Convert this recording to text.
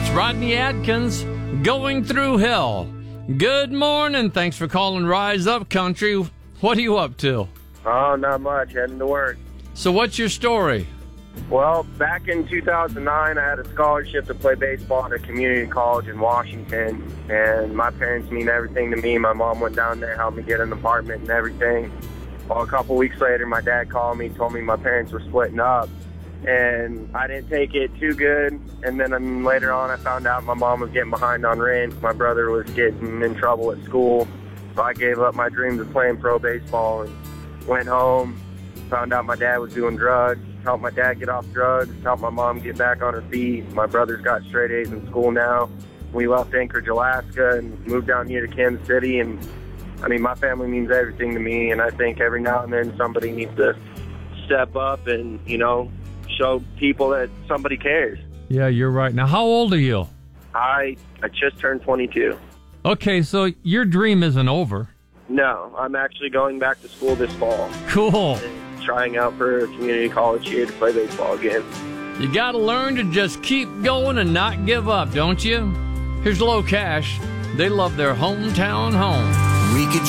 It's Rodney Adkins, Going Through Hell. Good morning. Thanks for calling Rise Up Country. What are you up to? Oh, not much. Heading to work. So what's your story? Well, back in 2009, I had a scholarship to play baseball at a community college in Washington, and my parents mean everything to me. My mom went down there, helped me get an apartment and everything. Well, a couple weeks later, my dad called me, told me my parents were splitting up, and I didn't take it too good. And then later on, I found out my mom was getting behind on rent. My brother was getting in trouble at school, so I gave up my dreams of playing pro baseball and went home, found out my dad was doing drugs, helped my dad get off drugs, helped my mom get back on her feet. My brother's got straight A's in school now. We left Anchorage, Alaska, and moved down here to Kansas City. And, I mean, my family means everything to me, and I think every now and then somebody needs to step up and, you know, show people that somebody cares. Yeah, you're right. Now, how old are you? I just turned 22. Okay, so your dream isn't over. No, I'm actually going back to school this fall. Cool. And trying out for a community college here to play baseball again. You got to learn to just keep going and not give up, don't you? Here's Low Cash. They love their hometown home. We could